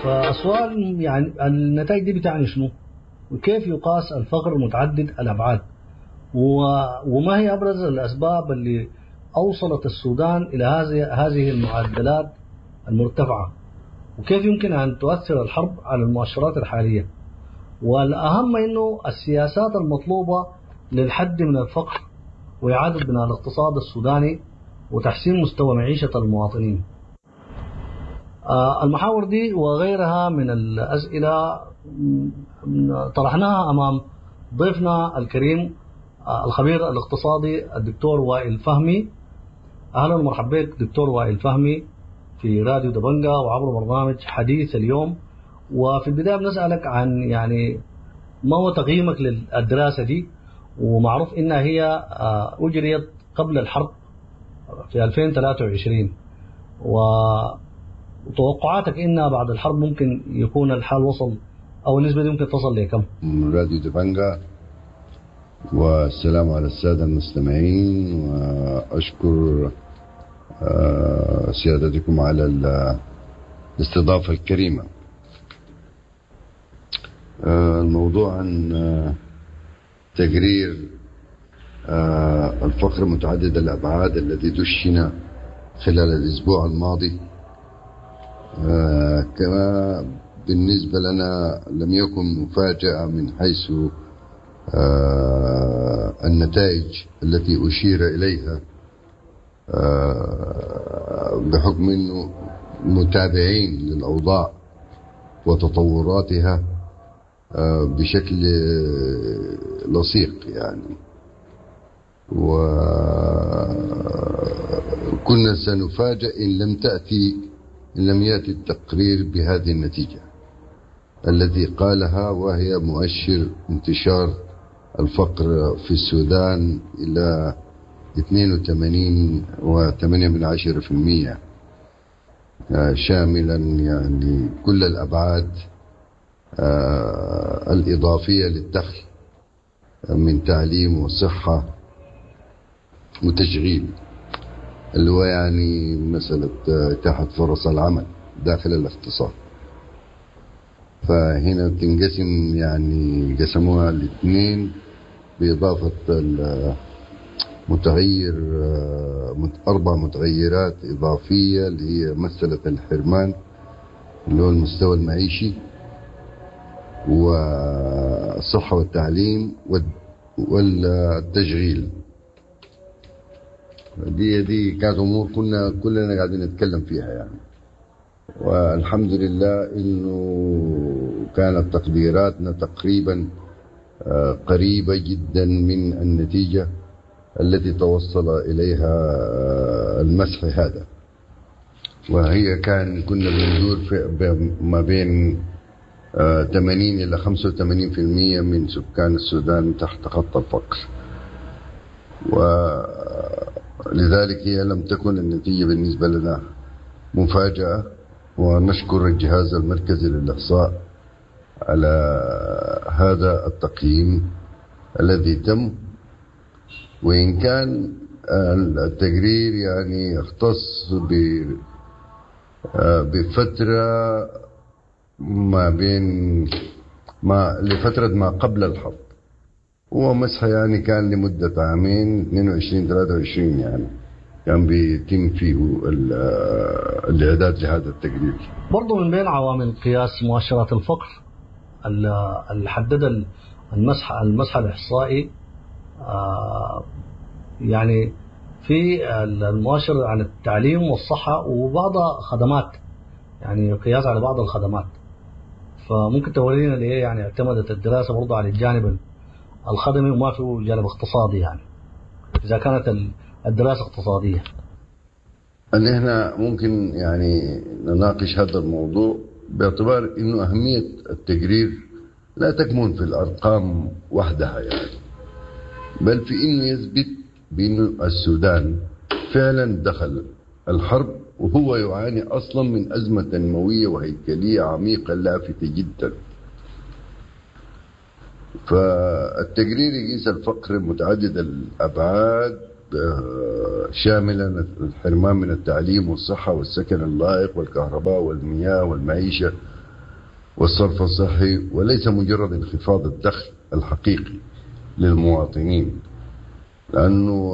فالسؤال يعني النتائج دي بتعني شنو؟ وكيف يقاس الفقر متعدد الأبعاد؟ وما هي أبرز الأسباب اللي أوصلت السودان إلى هذه المعدلات المرتفعة؟ وكيف يمكن أن تؤثر الحرب على المؤشرات الحالية؟ والأهم أنه السياسات المطلوبة للحد من الفقر وإعادة بناء الاقتصاد السوداني وتحسين مستوى معيشة المواطنين. المحاور دي وغيرها من الأسئلة طرحناها أمام ضيفنا الكريم الخبير الاقتصادي الدكتور وائل فهمي. أهلا ومرحبا بك دكتور وائل فهمي في راديو دبنجة وعبر برنامج حديث اليوم. وفي البداية بنسألك عن يعني ما هو تقييمك للدراسة دي، ومعروف إنها هي أجريت قبل الحرب في 2023 وتوقعاتك إنها بعد الحرب ممكن يكون الحال وصل أو النسبة دي ممكن تصل لكم؟ من راديو دبنجة، والسلام على السادة المستمعين، وأشكر سيادتكم على الاستضافة الكريمة. الموضوع عن تقرير الفقر متعدد الأبعاد الذي دشن خلال الأسبوع الماضي، كما بالنسبة لنا لم يكن مفاجأة من حيث النتائج التي أشير إليها، بحكم أنه متابعين للأوضاع وتطوراتها بشكل لصيق يعني، وكنا سنفاجأ إن لم يأتي التقرير بهذه النتيجة التي قالها، وهي مؤشر انتشار الفقر في السودان إلى 82.8%، شاملا يعني كل الأبعاد الإضافية للدخل من تعليم وصحة وتشغيل، اللي هو يعني مسألة إتاحة فرص العمل داخل الاقتصاد. فهنا تنقسم يعني قسموها الاثنين بإضافة متغير 4 متغيرات إضافية، اللي هي مسألة الحرمان اللي هو المستوى المعيشي، والصحة والتعليم والتشغيل. دي كانت أمور كلنا قاعدين نتكلم فيها يعني، والحمد لله إنه كانت تقديراتنا تقريبا قريبة جدا من النتيجة التي توصل إليها المسح هذا، وهي كنا بندور ما بين 80 إلى 85% من سكان السودان تحت خط الفقر، ولذلك هي لم تكن النتيجة بالنسبة لنا مفاجأة. ونشكر الجهاز المركزي للإحصاء على هذا التقييم الذي تم، وإن كان التقرير يعني يختص بفترة لفترة ما قبل الحرب، هو مسح يعني كان لمدة عامين 22-23 يعني كان بيتم فيه الإعداد لهذا التقرير. برضو من بين عوامل قياس مؤشرات الفقر اللي حدد المسح الإحصائي يعني في المؤشر على التعليم والصحة وبعض خدمات، يعني قياس على بعض الخدمات. فممكن تورينا ليه يعني اعتمدت الدراسة برضو على الجانب الخدمي وما في جانب اقتصادي، يعني إذا كانت الدراسة اقتصادية؟ أن احنا ممكن يعني نناقش هذا الموضوع باعتبار إنه أهمية التقرير لا تكمن في الأرقام وحدها يعني، بل في إنه يثبت بأن السودان فعلا دخل الحرب وهو يعاني أصلا من أزمة تنموية وهيكلية عميقة لافتة جدا. فالتقرير يقيس الفقر متعدد الأبعاد شاملا الحرمان من التعليم والصحة والسكن اللائق والكهرباء والمياه والمعيشة والصرف الصحي، وليس مجرد انخفاض الدخل الحقيقي للمواطنين، لأنه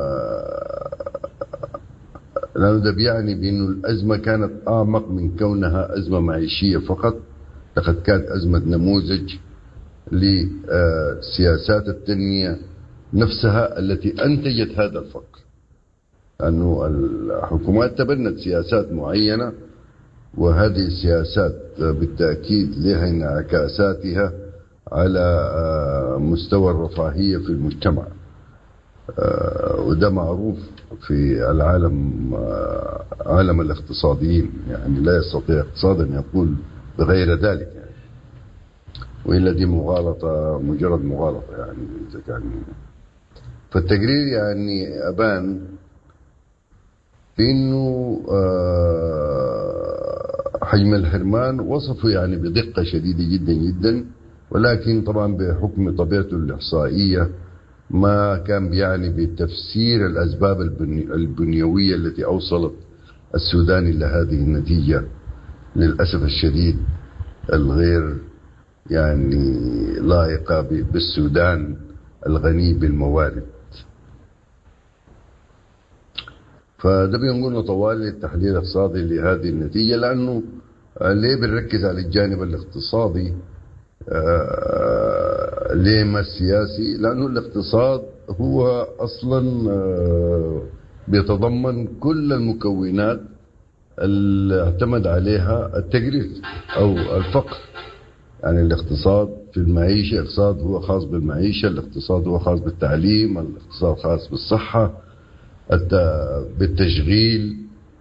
ده بيعني بأنه الأزمة كانت أعمق من كونها أزمة معيشية فقط، لقد كانت أزمة نموذج لسياسات التنمية نفسها التي أنتجت هذا الفقر، لأنه الحكومات تبنت سياسات معينة، وهذه السياسات بالتأكيد لها انعكاساتها على مستوى الرفاهية في المجتمع، وده معروف في العالم، عالم الاقتصاديين، يعني لا يستطيع اقتصاد أن يقول بغير ذلك يعني. وإلا دي مغالطة، مجرد مغالطة يعني إذا كان. فالتقرير يعني أبان بأنه حجم الحرمان وصفه يعني بدقة شديدة جدا جدا، ولكن طبعا بحكم طبيعته الإحصائية ما كان بيعني بتفسير الأسباب البنيوية التي أوصلت السودان إلى هذه النتيجة للأسف الشديد الغير يعني لائقة بالسودان الغني بالموارد. فده بينقلنا طوال التحليل الاقتصادي لهذه النتيجة، لأنه ليه بنركز على الجانب الاقتصادي ليه ما السياسي؟ لأنه الاقتصاد هو أصلا بيتضمن كل المكونات اللي اعتمد عليها التقرير أو الفقر. يعني الاقتصاد في المعيشة، الاقتصاد هو خاص بالمعيشة، الاقتصاد هو خاص بالتعليم، الاقتصاد خاص بالصحة، بالتشغيل،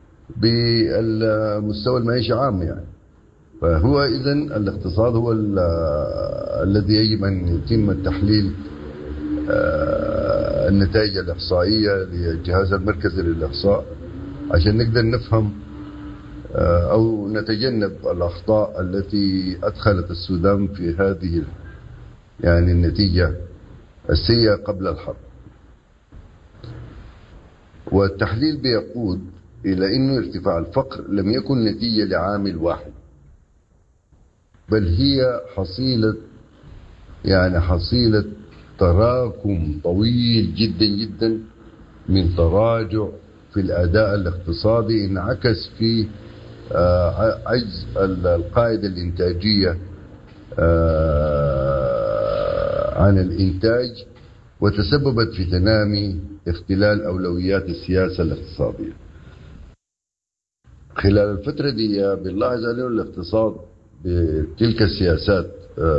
بالمستوى المعيشة عام يعني. فهو إذن الاقتصاد هو الذي يجب أن يتم التحليل النتائج الإحصائية للجهاز المركزي للإحصاء عشان نقدر نفهم أو نتجنب الأخطاء التي أدخلت السودان في هذه يعني النتيجة السيئة قبل الحرب. والتحليل بيقود إلى أنه ارتفاع الفقر لم يكن نتيجة لعامل واحد، بل هي حصيلة تراكم طويل جدا جدا من تراجع في الأداء الاقتصادي انعكس في عجز القاعدة الإنتاجية عن الإنتاج، وتسببت في تنامي اختلال أولويات السياسة الاقتصادية. خلال الفترة دي بنلاحظ أنه الاقتصاد بتلك السياسات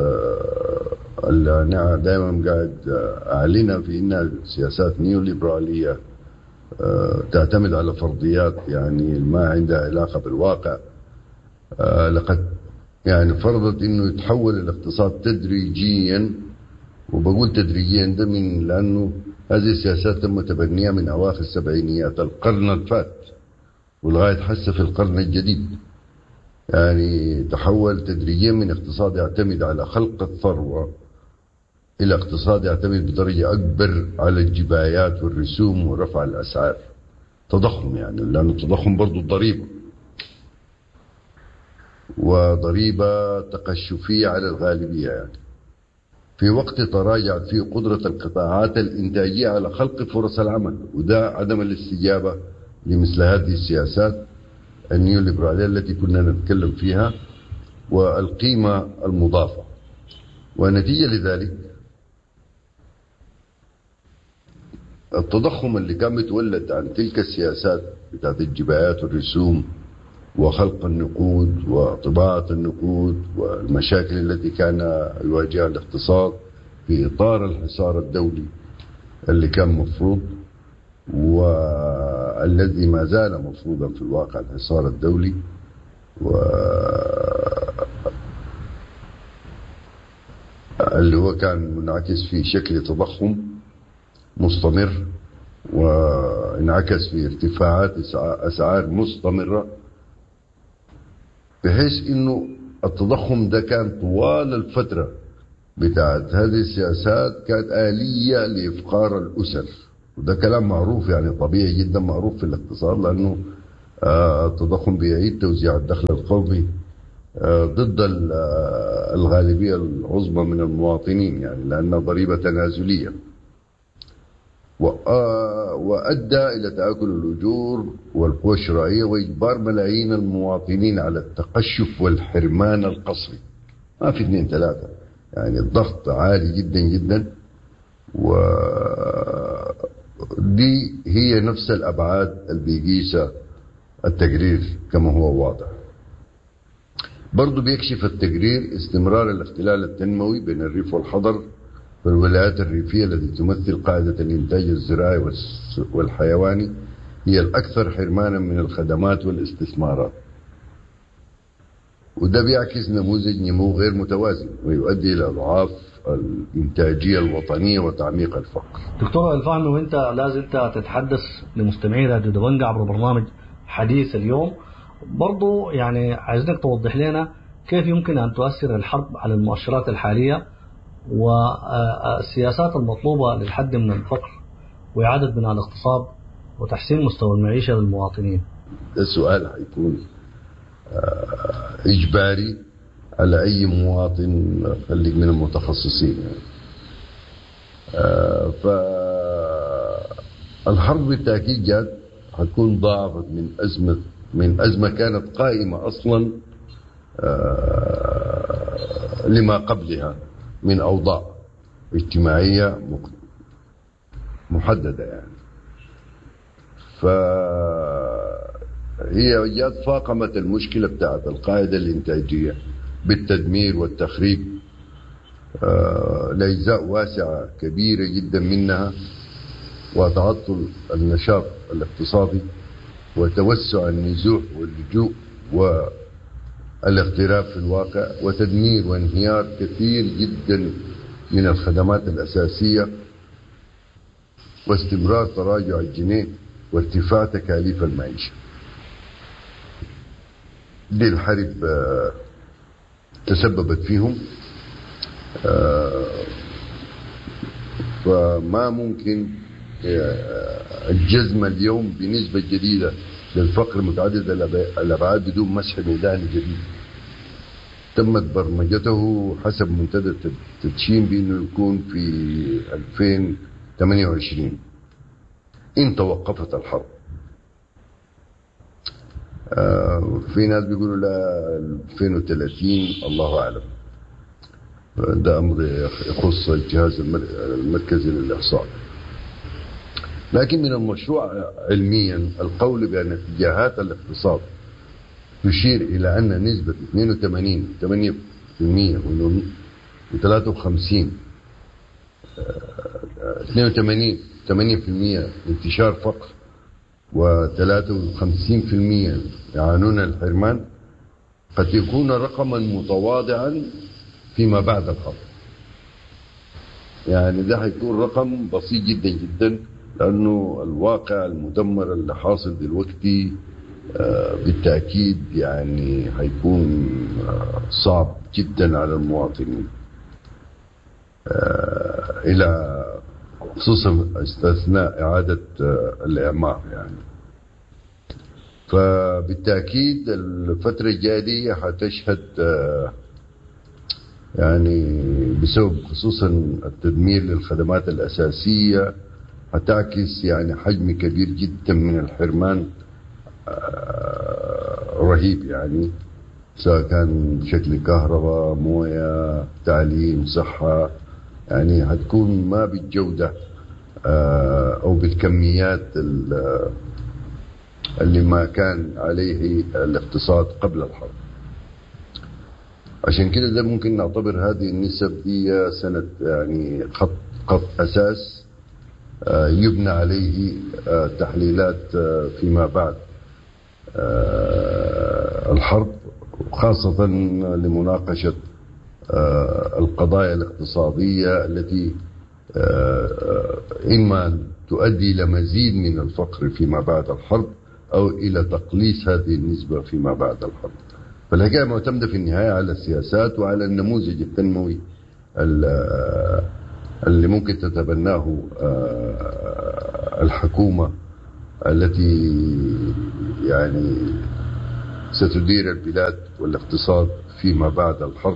اللي أنا دائما قاعد أعلنها في إنها سياسات نيوليبرالية تعتمد على فرضيات يعني ما عندها علاقة بالواقع. لقد يعني فرضت إنه يتحول الاقتصاد تدريجيا، وبقول تدريجيا ده من لأنه هذه السياسات تم تبنيها من أواخر السبعينيات القرن الفات ولغاية حسه في القرن الجديد. يعني تحول تدريجيا من اقتصاد يعتمد على خلق الثروة إلى اقتصاد يعتمد بدرجة أكبر على الجبايات والرسوم ورفع الأسعار. تضخم يعني، لأنه التضخم برضو ضريبة، وضريبة تقشفية على الغالبية يعني. في وقت تراجعت فيه قدرة القطاعات الإنتاجية على خلق فرص العمل، وده عدم الاستجابة لمثل هذه السياسات النيوليبرالية التي كنا نتكلم فيها والقيمة المضافة. ونتيجة لذلك التضخم اللي كان متولد عن تلك السياسات بتاعت الجبايات والرسوم وخلق النقود وطباعة النقود والمشاكل التي كان يواجهها الاقتصاد في إطار الحصار الدولي اللي كان مفروض والذي ما زال مفروضا في الواقع، الحصار الدولي اللي هو كان منعكس في شكل تضخم مستمر، وانعكس في ارتفاعات أسعار مستمرة، بحيث انه التضخم ده كان طوال الفترة بتاعت هذه السياسات كانت آلية لإفقار الأسر. وده كلام معروف يعني طبيعي جدا معروف في الاقتصاد، لأنه التضخم بيعيد توزيع الدخل القومي ضد الغالبية العظمى من المواطنين، يعني لأنها ضريبة تنازلية، وأدى إلى تآكل الأجور والقوى الشرائية وإجبار ملايين المواطنين على التقشف والحرمان القسري. ما في 2 3، يعني الضغط عالي جدا جدا. ودي هي نفس الأبعاد اللي بيقيسها التقرير كما هو واضح. برضو بيكشف التقرير استمرار الاختلال التنموي بين الريف والحضر في الولايات الريفية التي تمثل قاعدة الإنتاج الزراعي والحيواني، هي الأكثر حرمانا من الخدمات والاستثمارات، وده بيعكس نموذج نمو غير متوازن ويؤدي إلى أضعاف الإنتاجية الوطنية وتعميق الفقر. دكتور الفهمي، وانت لازلت تتحدث لمستمعي راديو دبنجة عبر برنامج حديث اليوم، برضو يعني عايزينك توضح لنا كيف يمكن أن تؤثر الحرب على المؤشرات الحالية والسياسات المطلوبة للحد من الفقر وإعادة بناء الاقتصاد وتحسين مستوى المعيشة للمواطنين. السؤال هيكون إجباري على أي مواطن خليك من المتخصصين يعني. فالحرب بالتأكيد جات هتكون ضاعفت من أزمة كانت قائمة أصلا لما قبلها من أوضاع اجتماعية محددة يعني. فهي جات فاقمت المشكلة بتاعت القاعدة الإنتاجية بالتدمير والتخريب لأجزاء واسعة كبيرة جدا منها، وتعطل النشاط الاقتصادي وتوسع النزوح واللجوء والاغتراب في الواقع، وتدمير وانهيار كثير جدا من الخدمات الأساسية، واستمرار تراجع الجنيه وارتفاع تكاليف المعيشة. دي الحرب تسببت فيهم. فما ممكن الجزم اليوم بنسبة جديدة للفقر متعدد الأبعاد بدون مسح ميداني جديد تمت برمجته حسب منتدى التدشين بأنه يكون في 2028 إن توقفت الحرب. في ناس بيقولوا لا 2030، الله أعلم، ده أمر يخص الجهاز المركزي للإحصاء. لكن من المشروع علميا القول بأن اتجاهات الاقتصاد تشير إلى أن نسبة 82% و53 8% انتشار فقر و53% يعانون الحرمان قد يكون رقما متواضعا فيما بعد الحرب. يعني ده هيكون رقم بسيط جدا جدا، لأنه الواقع المدمر اللي حاصل دلوقتي بالتأكيد يعني هيكون صعب جدا على المواطنين، إلى خصوصا استثناء إعادة الإعمار يعني. فبالتأكيد الفترة الجاية دي هتشهد يعني بسبب خصوصا التدمير للخدمات الأساسية هتعكس يعني حجم كبير جدا من الحرمان رهيب يعني، سواء كان بشكل كهرباء، موية، تعليم، صحة، يعني هتكون ما بالجودة أو بالكميات اللي ما كان عليه الاقتصاد قبل الحرب. عشان كده ده ممكن نعتبر هذه النسب هي سنة يعني خط أساس يبنى عليه تحليلات فيما بعد الحرب، خاصة لمناقشة القضايا الاقتصادية التي إما تؤدي إلى مزيد من الفقر فيما بعد الحرب أو إلى تقليص هذه النسبة فيما بعد الحرب. فالحكاية معتمدة في النهاية على السياسات وعلى النموذج التنموي اللي ممكن تتبناه الحكومة التي يعني ستدير البلاد والاقتصاد فيما بعد الحرب،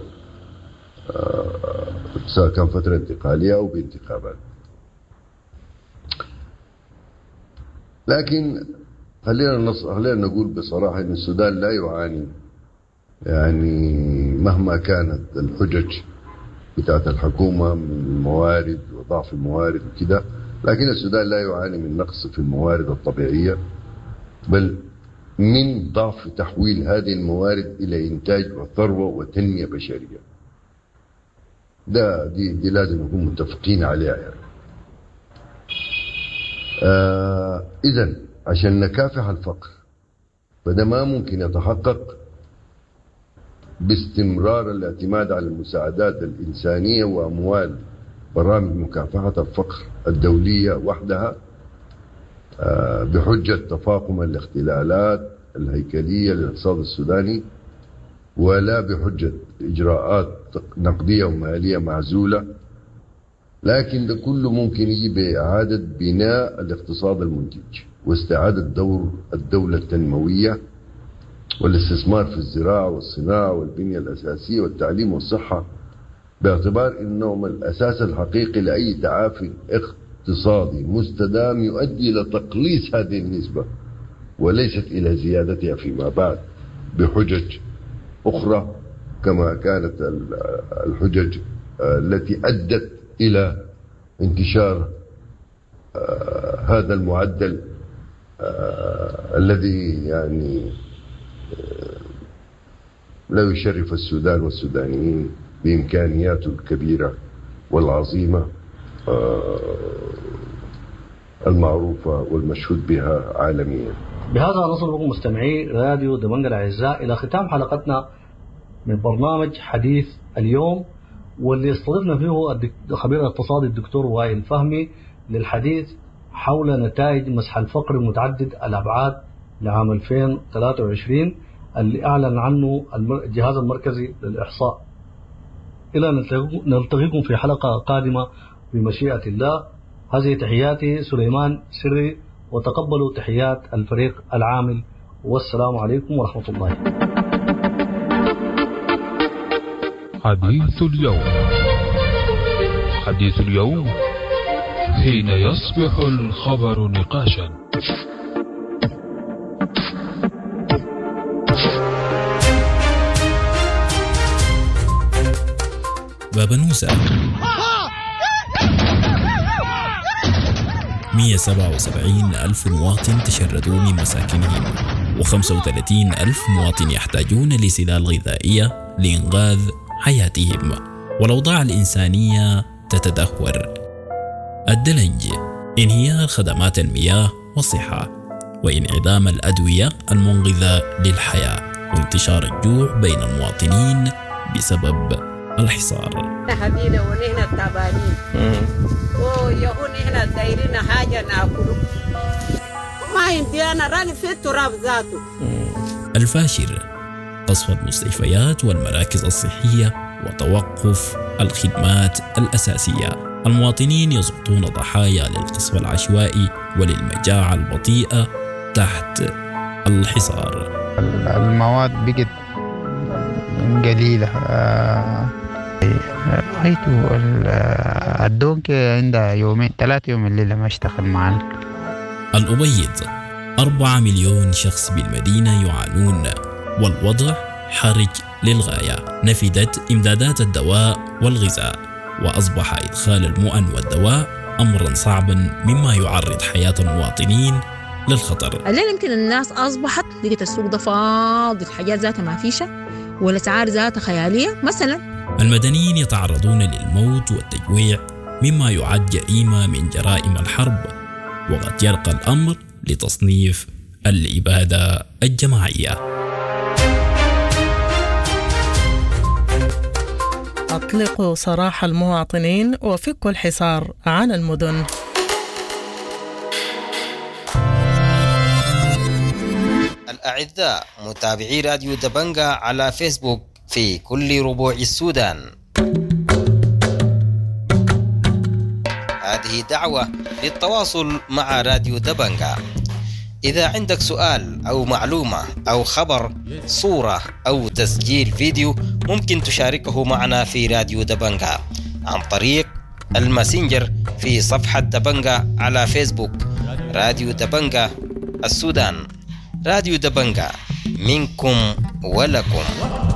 سواء كان فترة انتقالية أو بانتخابات. لكن خلينا نقول بصراحة أن السودان لا يعاني، يعني مهما كانت الحجج بتاعت الحكومة من الموارد وضعف الموارد وكده، لكن السودان لا يعاني من نقص في الموارد الطبيعية، بل من ضعف تحويل هذه الموارد إلى إنتاج وثروة وتنمية بشرية. دي لازم نكون متفقين عليها يعني. إذن عشان نكافح الفقر فده ما ممكن يتحقق باستمرار الاعتماد على المساعدات الإنسانية وأموال برامج مكافحة الفقر الدولية وحدها بحجة تفاقم الاختلالات الهيكلية للاقتصاد السوداني، ولا بحجة إجراءات نقدية ومالية معزولة. لكن ده كله ممكن يجي بإعادة بناء الاقتصاد المنتج واستعادة دور الدولة التنموية والاستثمار في الزراعة والصناعة والبنية الأساسية والتعليم والصحة، باعتبار أنهم الأساس الحقيقي لأي تعافي اقتصادي مستدام يؤدي إلى تقليص هذه النسبة وليست إلى زيادتها فيما بعد بحجج أخرى، كما كانت الحجج التي أدت إلى انتشار هذا المعدل الذي يعني لا يشرف السودان والسودانيين بإمكانياته الكبيرة والعظيمة المعروفة والمشهود بها عالميا. بهذا نصل بكم مستمعي راديو دمنق الأعزاء إلى ختام حلقتنا من برنامج حديث اليوم، واللي استضفنا فيه خبير الاقتصاد الدكتور وائل فهمي للحديث حول نتائج مسح الفقر متعدد الأبعاد لعام 2023 اللي أعلن عنه الجهاز المركزي للإحصاء. إلى نلتقيكم في حلقة قادمة بمشيئة الله. هذه تحياتي سليمان سري، وتقبلوا تحيات الفريق العامل، والسلام عليكم ورحمة الله. حديث اليوم. حديث اليوم حين يصبح الخبر نقاشا. بابا نوسة 177 ألف مواطن تشردوا من مساكنهم، و35 ألف مواطن يحتاجون لسلال غذائية لإنقاذ حياتهم، والأوضاع الإنسانية تتدهور. الدلنج، انهيار خدمات المياه والصحة، وانعدام الأدوية المنقذة للحياة، وانتشار الجوع بين المواطنين بسبب الحصار. هدينا ونحن التعبانين ويهون نحن دايرين حاجة ناكله ما يمدي أنا راني في التراب ذاته. الفاشر، قصف المستشفيات والمراكز الصحية وتوقف الخدمات الأساسية. المواطنين يسقطون ضحايا للقصف العشوائي وللمجاعة البطيئة تحت الحصار. المواد بقت قليلة. رأيته الدونك عندها يومين 3 يوم الليلة ما اشتغل معنا. الأبيض، 4 مليون شخص بالمدينة يعانون، والوضع حرج للغاية. نفدت إمدادات الدواء والغذاء، وأصبح إدخال المؤن والدواء أمرا صعبا مما يعرض حياة المواطنين للخطر. الليل يمكن الناس أصبحت لقيت السوق ده فاضي، الحاجات ذاتها ما فيشة والأسعار ذاتها خيالية. مثلا المدنيين يتعرضون للموت والتجويع مما يعد جريمة من جرائم الحرب، وقد يرقى الأمر لتصنيف الإبادة الجماعية. أطلقوا سراح المواطنين وفكوا الحصار عن المدن. الأعزاء متابعي راديو دبنجا على فيسبوك في كل ربوع السودان، هذه دعوة للتواصل مع راديو دبنجا. إذا عندك سؤال أو معلومة أو خبر، صورة أو تسجيل فيديو، ممكن تشاركه معنا في راديو دبنجة عن طريق الماسنجر في صفحة دبنجة على فيسبوك. راديو دبنجة السودان، راديو دبنجة، منكم ولكم.